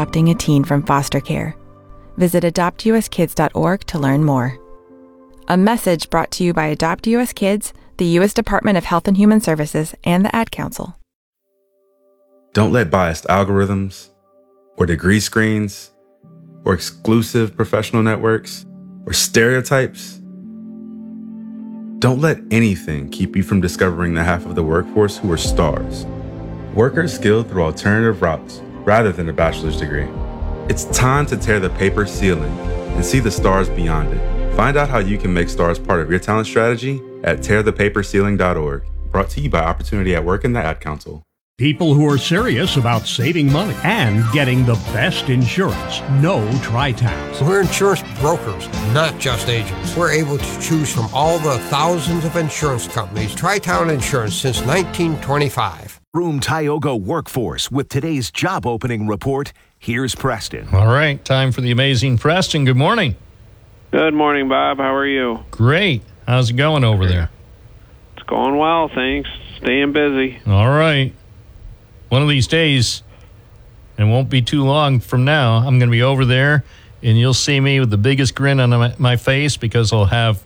adopting a teen from foster care. Visit adoptuskids.org to learn more. A message brought to you by Adopt US Kids, the U.S. Department of Health and Human Services, and the Ad Council. Don't let biased algorithms, or degree screens, or exclusive professional networks, or stereotypes. Don't let anything keep you from discovering the half of the workforce who are stars. Workers skilled through alternative routes rather than a bachelor's degree. It's time to tear the paper ceiling and see the stars beyond it. Find out how you can make stars part of your talent strategy at tearthepaperceiling.org. Brought to you by Opportunity at Work and the Ad Council. People who are serious about saving money and getting the best insurance know Tri-Towns. We're insurance brokers, not just agents. We're able to choose from all the thousands of insurance companies. Tri-Town Insurance since 1925. Room Tioga Workforce with today's job opening report. Here's Preston. All right, time for the amazing Preston. Good morning. Good morning, Bob. How are you? Great. How's it going over there? It's going well, thanks. Staying busy. All right. One of these days, and won't be too long from now, I'm going to be over there, and you'll see me with the biggest grin on my face because I'll have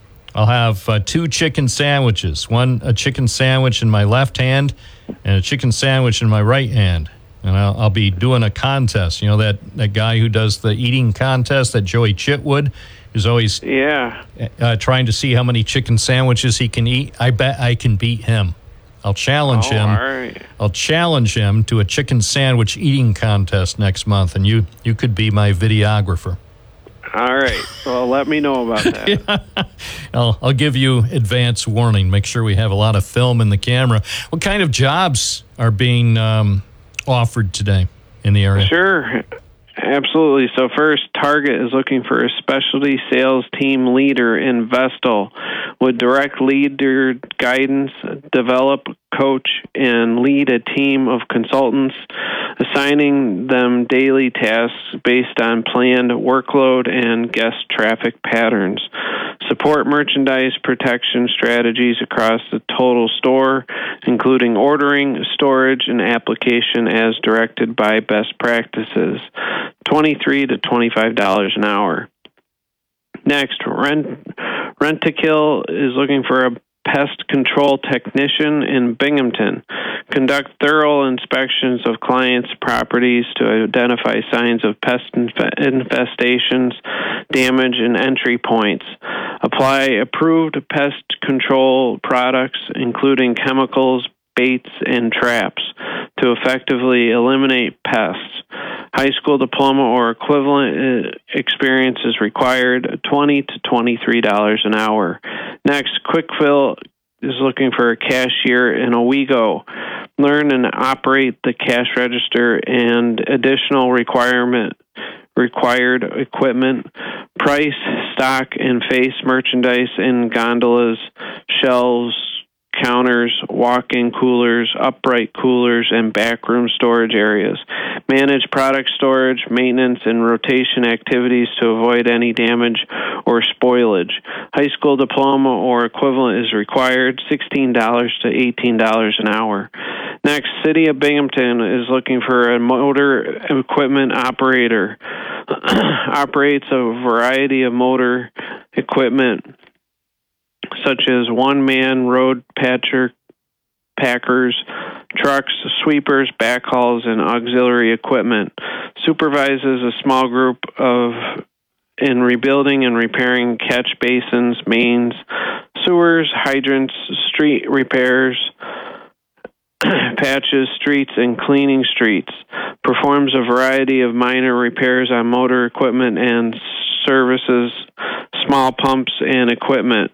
two chicken sandwiches. A chicken sandwich in my left hand and a chicken sandwich in my right hand. And I'll be doing a contest. You know, that guy who does the eating contest, that Joey Chitwood, who's always trying to see how many chicken sandwiches he can eat. I bet I can beat him. I'll challenge him. All right. I'll challenge him to a chicken sandwich eating contest next month, and you could be my videographer. All right. Well, let me know about that. I'll give you advance warning. Make sure we have a lot of film in the camera. What kind of jobs are being offered today in the area? Sure. Absolutely. So first, Target is looking for a specialty sales team leader in Vestal with direct leader guidance, develop, coach, and lead a team of consultants, assigning them daily tasks based on planned workload and guest traffic patterns. Support merchandise protection strategies across the total store, including ordering, storage, and application as directed by best practices. $23 to $25 an hour. Next, Rent-to-Kill is looking for a pest control technician in Binghamton. Conduct thorough inspections of clients' properties to identify signs of pest infestations, damage, and entry points. Apply approved pest control products, including chemicals, baits, and traps, to effectively eliminate pests. High school diploma or equivalent experience is required, $20 to $23 an hour. Next, Quickfill is looking for a cashier in Owego. Learn and operate the cash register and additional required equipment. Price, stock, and face merchandise in gondolas, shelves, counters, walk-in coolers, upright coolers, and backroom storage areas. Manage product storage, maintenance, and rotation activities to avoid any damage or spoilage. High school diploma or equivalent is required, $16 to $18 an hour. Next, City of Binghamton is looking for a motor equipment operator. Operates a variety of motor equipment such as one-man road packers, trucks, sweepers, backhauls, and auxiliary equipment. Supervises a small group in rebuilding and repairing catch basins, mains, sewers, hydrants, street repairs, patches streets, and cleaning streets. Performs a variety of minor repairs on motor equipment and services small pumps and equipment.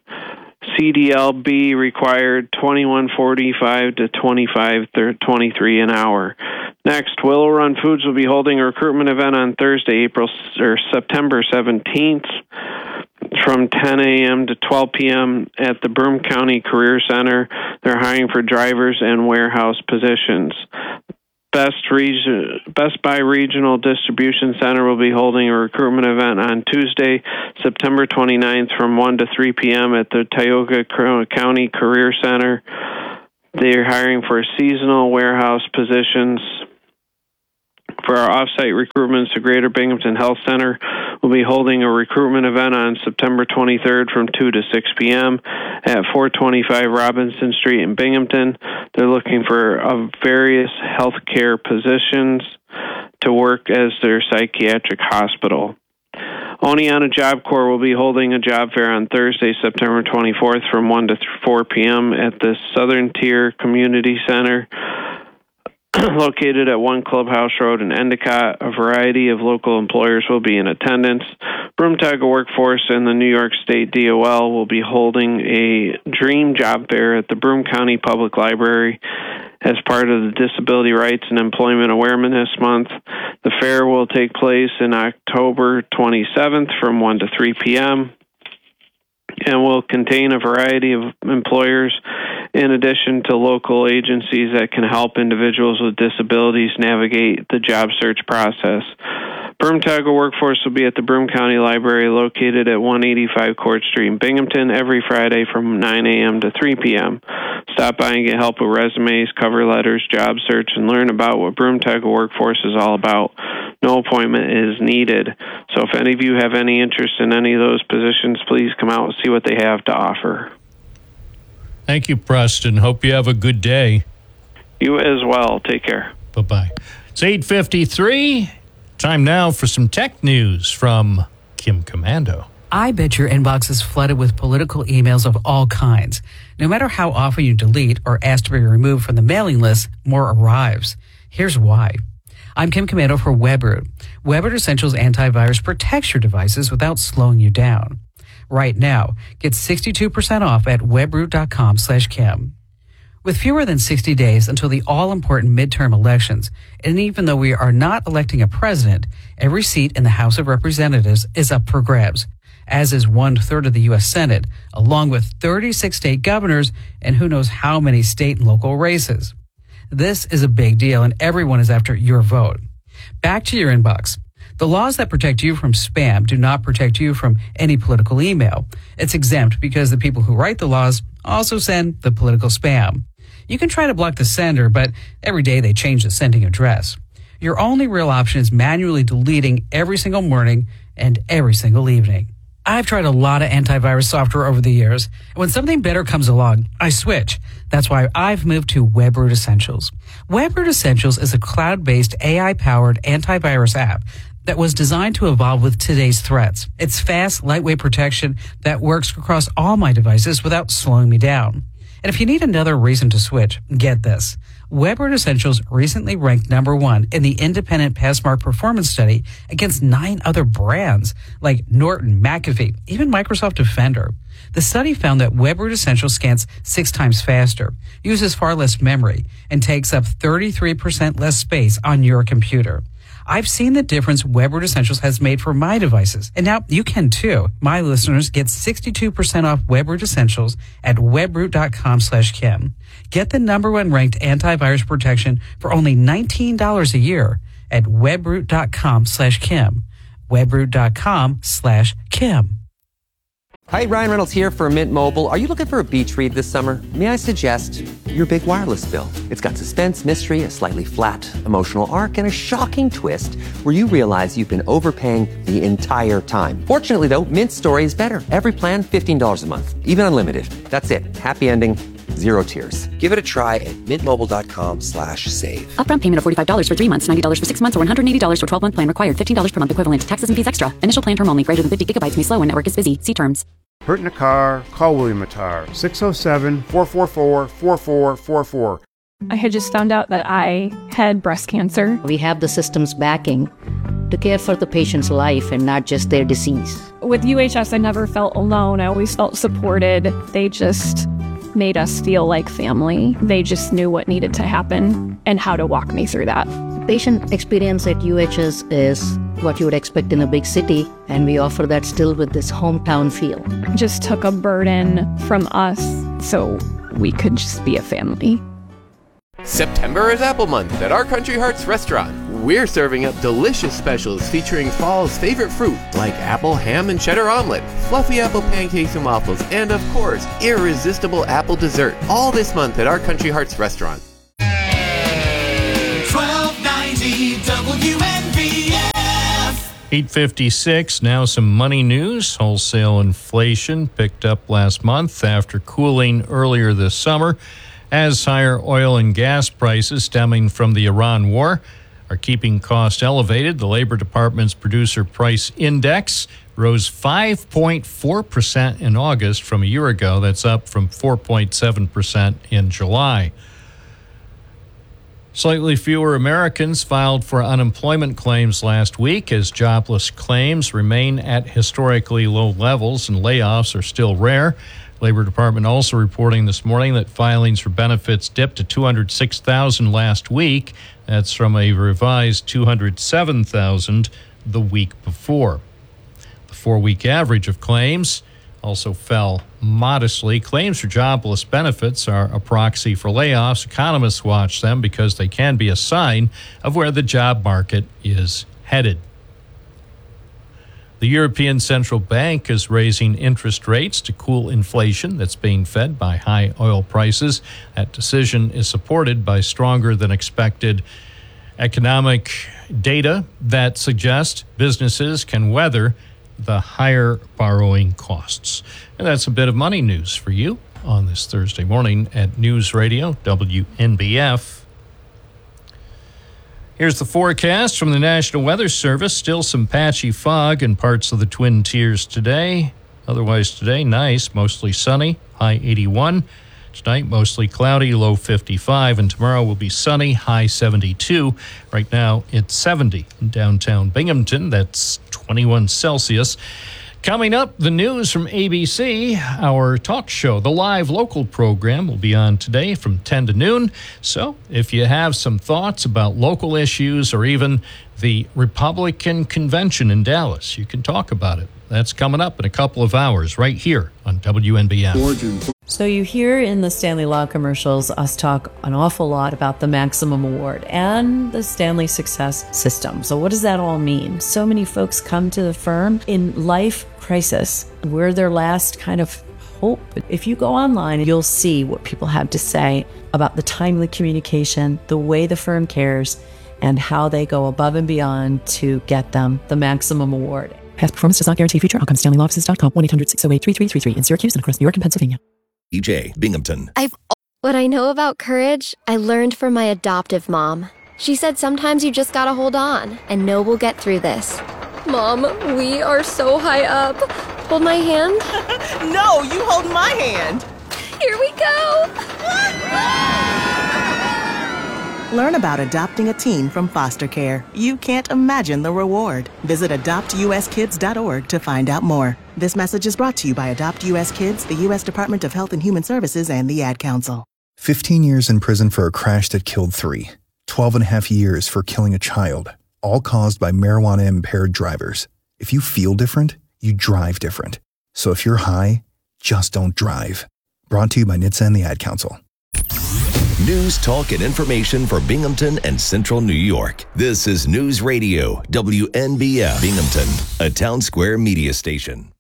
CDLB required $21.45 to $25.23 an hour. Next, Willow Run Foods will be holding a recruitment event on Thursday, September 17th from 10 a.m. to 12 p.m. at the Broome County Career Center. They're hiring for drivers and warehouse positions. Best Buy Regional Distribution Center will be holding a recruitment event on Tuesday, September 29th from 1 to 3 p.m. at the Tioga County Career Center. They're hiring for seasonal warehouse positions. For our off-site recruitments, the Greater Binghamton Health Center will be holding a recruitment event on September 23rd from 2 to 6 p.m. at 425 Robinson Street in Binghamton. They're looking for various healthcare positions to work as their psychiatric hospital. Oneonta Job Corps will be holding a job fair on Thursday, September 24th from 1 to 4 p.m. at the Southern Tier Community Center, located at 1 Clubhouse Road in Endicott. A variety of local employers will be in attendance. Broome-Tugga Workforce and the New York State DOL will be holding a dream job fair at the Broome County Public Library as part of the Disability Rights and Employment Awareness Month. The fair will take place in October 27th from 1 to 3 p.m. and will contain a variety of employers in addition to local agencies that can help individuals with disabilities navigate the job search process. Broome-Tugga Workforce will be at the Broome County Library located at 185 Court Street in Binghamton every Friday from 9 a.m. to 3 p.m. Stop by and get help with resumes, cover letters, job search, and learn about what Broome-Tugga Workforce is all about. No appointment is needed. So if any of you have any interest in any of those positions, please come out and see what they have to offer. Thank you, Preston. Hope you have a good day. You as well. Take care. Bye-bye. It's 8:53. Time now for some tech news from Kim Komando. I bet your inbox is flooded with political emails of all kinds. No matter how often you delete or ask to be removed from the mailing list, more arrives. Here's why. I'm Kim Komando for WebRoot. WebRoot Essentials Antivirus protects your devices without slowing you down. Right now, get 62% off at webroot.com/Kim. With fewer than 60 days until the all-important midterm elections, and even though we are not electing a president, every seat in the House of Representatives is up for grabs, as is 1/3 of the U.S. Senate, along with 36 state governors and who knows how many state and local races. This is a big deal, and everyone is after your vote. Back to your inbox. The laws that protect you from spam do not protect you from any political email. It's exempt because the people who write the laws also send the political spam. You can try to block the sender, but every day they change the sending address. Your only real option is manually deleting every single morning and every single evening. I've tried a lot of antivirus software over the years, and when something better comes along, I switch. That's why I've moved to WebRoot Essentials. WebRoot Essentials is a cloud-based AI-powered antivirus app that was designed to evolve with today's threats. It's fast, lightweight protection that works across all my devices without slowing me down. And if you need another reason to switch, get this. WebRoot Essentials recently ranked #1 in the independent Passmark performance study against 9 other brands like Norton, McAfee, even Microsoft Defender. The study found that WebRoot Essentials scans 6 times faster, uses far less memory, and takes up 33% less space on your computer. I've seen the difference WebRoot Essentials has made for my devices, and now you can too. My listeners get 62% off WebRoot Essentials at webroot.com/Kim. Get the #1 ranked antivirus protection for only $19 a year at webroot.com/Kim. webroot.com/Kim. Hi, Ryan Reynolds here for Mint Mobile. Are you looking for a beach read this summer? May I suggest your big wireless bill? It's got suspense, mystery, a slightly flat emotional arc, and a shocking twist where you realize you've been overpaying the entire time. Fortunately, though, Mint's story is better. Every plan, $15 a month, even unlimited. That's it. Happy ending. 0 tears. Give it a try at mintmobile.com/save. Upfront payment of $45 for 3 months, $90 for 6 months, or $180 for 12-month plan required. $15 per month equivalent. Taxes and fees extra. Initial plan term only. Greater than 50 gigabytes may slow when network is busy. See terms. Hurt in a car? Call William Attar. 607-444-4444. I had just found out that I had breast cancer. We have the system's backing to care for the patient's life and not just their disease. With UHS, I never felt alone. I always felt supported. They just made us feel like family. They just knew what needed to happen and how to walk me through that. Patient experience at UHS is what you would expect in a big city, and we offer that still with this hometown feel. Just took a burden from us so we could just be a family. September is Apple Month at Our Country Hearts restaurant. We're serving up delicious specials featuring fall's favorite fruit like apple, ham, and cheddar omelet, fluffy apple pancakes and waffles, and of course, irresistible apple dessert. All this month at Our Country Hearts restaurant. 1290 WNBF. 8:56. Now some money news. Wholesale inflation picked up last month after cooling earlier this summer, as higher oil and gas prices stemming from the Iran war are keeping costs elevated. The Labor Department's Producer Price Index rose 5.4% in August from a year ago. That's up from 4.7% in July. Slightly fewer Americans filed for unemployment claims last week as jobless claims remain at historically low levels and layoffs are still rare. Labor Department also reporting this morning that filings for benefits dipped to 206,000 last week. That's from a revised 207,000 the week before. The 4-week average of claims also fell modestly. Claims for jobless benefits are a proxy for layoffs. Economists watch them because they can be a sign of where the job market is headed. The European Central Bank is raising interest rates to cool inflation that's being fed by high oil prices. That decision is supported by stronger than expected economic data that suggests businesses can weather the higher borrowing costs. And that's a bit of money news for you on this Thursday morning at News Radio WNBF. Here's the forecast from the National Weather Service. Still some patchy fog in parts of the Twin Tiers today. Otherwise today, nice, mostly sunny, high 81. Tonight, mostly cloudy, low 55. And tomorrow will be sunny, high 72. Right now, it's 70 in downtown Binghamton. That's 21 Celsius. Coming up, the news from ABC, our talk show. The live local program will be on today from 10 to noon. So if you have some thoughts about local issues or even the Republican convention in Dallas, you can talk about it. That's coming up in a couple of hours right here on WNBF. So you hear in the Stanley Law commercials us talk an awful lot about the Maximum Award and the Stanley Success System. So what does that all mean? So many folks come to the firm in life crisis. We're their last kind of hope. If you go online, you'll see what people have to say about the timely communication, the way the firm cares, and how they go above and beyond to get them the Maximum Award. Past performance does not guarantee future outcomes. StanleyLawoffices.com, 1-800-608-3333 in Syracuse and across New York and Pennsylvania. EJ, Binghamton. What I know about courage, I learned from my adoptive mom. She said sometimes you just gotta hold on and know we'll get through this. Mom, we are so high up. Hold my hand. No, you hold my hand. Here we go. Learn about adopting a teen from foster care. You can't imagine the reward. Visit adoptuskids.org to find out more. This message is brought to you by Adopt U.S. Kids, the U.S. Department of Health and Human Services, and the Ad Council. 15 years in prison for a crash that killed 3. 12 and a half years for killing a child, all caused by marijuana-impaired drivers. If you feel different, you drive different. So if you're high, just don't drive. Brought to you by NHTSA and the Ad Council. News, talk, and information for Binghamton and Central New York. This is News Radio, WNBF, Binghamton, a Town Square media station.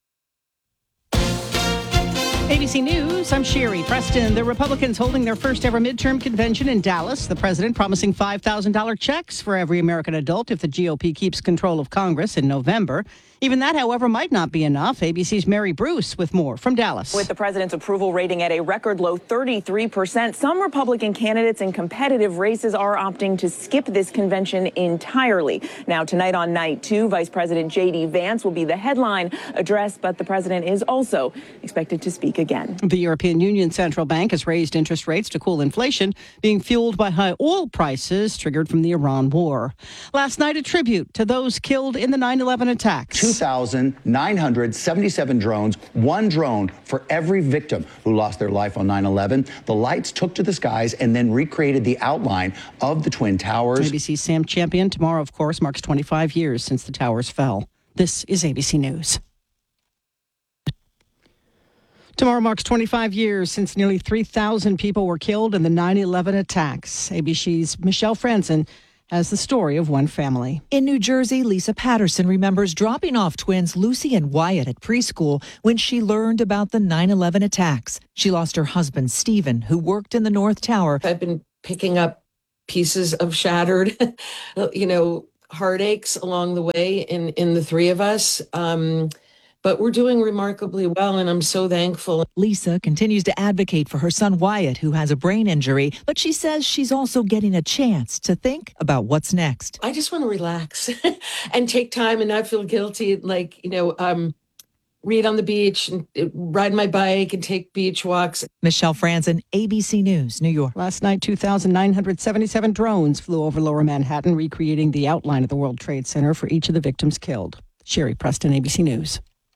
ABC News, I'm Sherry Preston. The Republicans holding their first ever midterm convention in Dallas. The president promising $5,000 checks for every American adult if the GOP keeps control of Congress in November. Even that, however, might not be enough. ABC's Mary Bruce with more from Dallas. With the president's approval rating at a record low 33%, some Republican candidates in competitive races are opting to skip this convention entirely. Now, tonight on night 2, Vice President J.D. Vance will be the headline address, but the president is also expected to speak again. The European Union Central Bank has raised interest rates to cool inflation, being fueled by high oil prices triggered from the Iran war. Last night, a tribute to those killed in the 9/11 attacks. 2,977 drones, one drone for every victim who lost their life on 9/11. The lights took to the skies and then recreated the outline of the Twin Towers. ABC's Sam Champion. Tomorrow, of course, marks 25 years since the towers fell. This is ABC News. Tomorrow marks 25 years since nearly 3,000 people were killed in the 9/11 attacks. ABC's Michelle Franzen has the story of one family. In New Jersey, Lisa Patterson remembers dropping off twins Lucy and Wyatt at preschool when she learned about the 9/11 attacks. She lost her husband, Stephen, who worked in the North Tower. I've been picking up pieces of shattered, heartaches along the way in the three of us. But we're doing remarkably well, and I'm so thankful. Lisa continues to advocate for her son Wyatt, who has a brain injury, but she says she's also getting a chance to think about what's next. I just want to relax and take time and not feel guilty, read on the beach and ride my bike and take beach walks. Michelle Franzen, ABC News, New York. Last night, 2,977 drones flew over Lower Manhattan, recreating the outline of the World Trade Center for each of the victims killed. Sherry Preston, ABC News.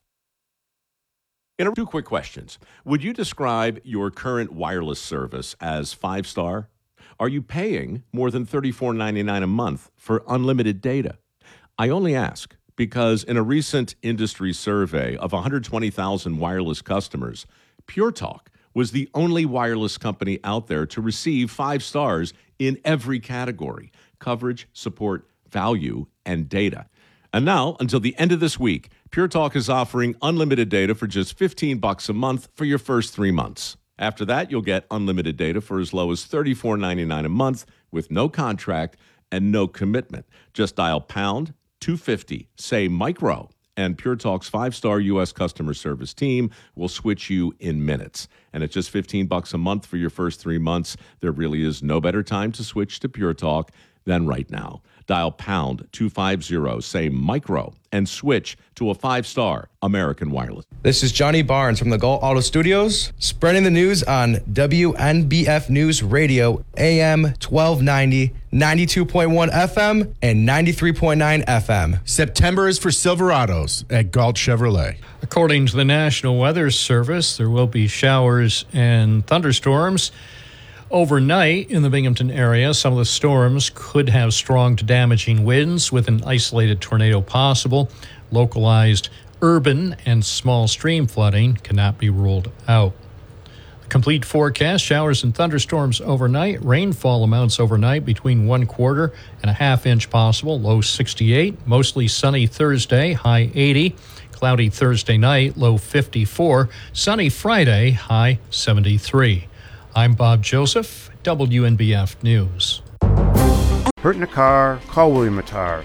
Two quick questions. Would you describe your current wireless service as 5-star? Are you paying more than $34.99 a month for unlimited data? I only ask because in a recent industry survey of 120,000 wireless customers, Pure Talk was the only wireless company out there to receive 5 stars in every category: coverage, support, value, and data. And now, until the end of this week, Pure Talk is offering unlimited data for just $15 a month for your first 3 months. After that, you'll get unlimited data for as low as $34.99 a month with no contract and no commitment. Just dial pound 250, say micro, and Pure Talk's 5-star U.S. customer service team will switch you in minutes. And at just $15 a month for your first 3 months, there really is no better time to switch to Pure Talk than right now. Dial pound 250, say micro, and switch to a 5-star American Wireless. This is Johnny Barnes from the Galt Auto Studios, spreading the news on WNBF News Radio, AM 1290, 92.1 FM, and 93.9 FM. September is for Silverados at Galt Chevrolet. According to the National Weather Service, there will be showers and thunderstorms overnight in the Binghamton area. Some of the storms could have strong to damaging winds with an isolated tornado possible. Localized urban and small stream flooding cannot be ruled out. The complete forecast: showers and thunderstorms overnight. Rainfall amounts overnight between 1/4 and a half-inch possible. Low 68. Mostly sunny Thursday, high 80. Cloudy Thursday night, low 54. Sunny Friday, high 73. I'm Bob Joseph, WNBF News. Hurt in a car? Call William Attar,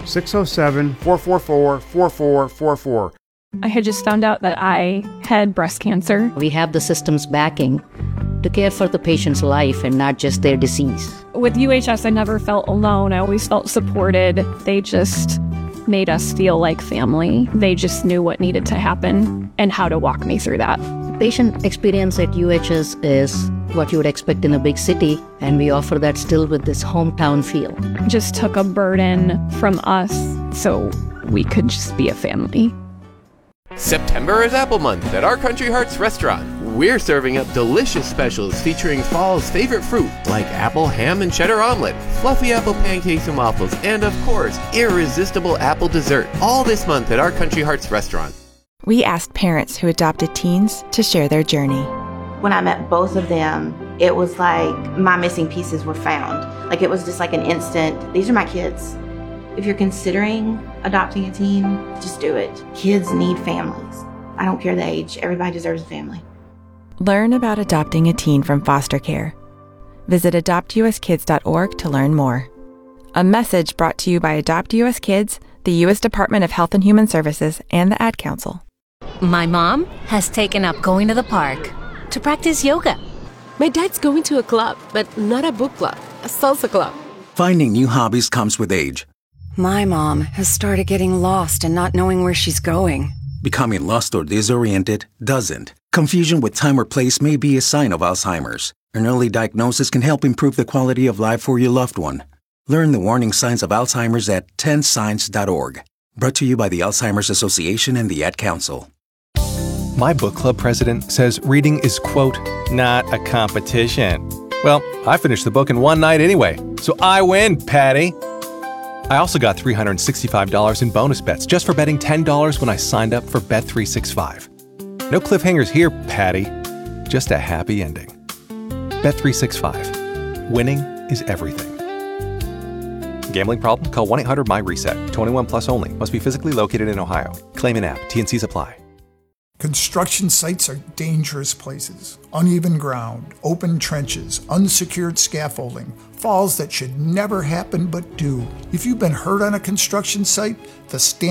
607-444-4444. I had just found out that I had breast cancer. We have the system's backing to care for the patient's life and not just their disease. With UHS, I never felt alone. I always felt supported. They just made us feel like family. They just knew what needed to happen and how to walk me through that. Patient experience at UHS is what you would expect in a big city, and we offer that still with this hometown feel. Just took a burden from us so we could just be a family. September is Apple Month at Our Country Hearts Restaurant. We're serving up delicious specials featuring fall's favorite fruit like apple ham and cheddar omelet, fluffy apple pancakes and waffles, and of course, irresistible apple dessert. All this month at Our Country Hearts Restaurant. We asked parents who adopted teens to share their journey. When I met both of them, it was like my missing pieces were found. Like it was just like an instant, these are my kids. If you're considering adopting a teen, just do it. Kids need families. I don't care the age, everybody deserves a family. Learn about adopting a teen from foster care. Visit adoptuskids.org to learn more. A message brought to you by Adopt US Kids, the U.S. Department of Health and Human Services, and the Ad Council. My mom has taken up going to the park to practice yoga. My dad's going to a club, but not a book club, a salsa club. Finding new hobbies comes with age. My mom has started getting lost and not knowing where she's going. Becoming lost or disoriented doesn't. Confusion with time or place may be a sign of Alzheimer's. An early diagnosis can help improve the quality of life for your loved one. Learn the warning signs of Alzheimer's at 10signs.org. Brought to you by the Alzheimer's Association and the Ad Council. My book club president says reading is, quote, not a competition. Well, I finished the book in one night anyway, so I win, Patty. I also got $365 in bonus bets just for betting $10 when I signed up for Bet365. No cliffhangers here, Patty. Just a happy ending. Bet365. Winning is everything. Gambling problem? Call 1-800-MY-RESET. 21 plus only. Must be physically located in Ohio. Claim in app. T&Cs apply. Construction sites are dangerous places. Uneven ground, open trenches, unsecured scaffolding, falls that should never happen but do. If you've been hurt on a construction site, the